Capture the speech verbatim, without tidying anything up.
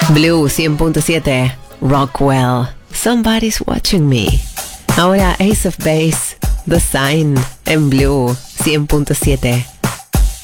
Blue cien punto siete, Rockwell, Somebody's Watching Me. Ahora Ace of Base, The Sign, en Blue cien punto siete.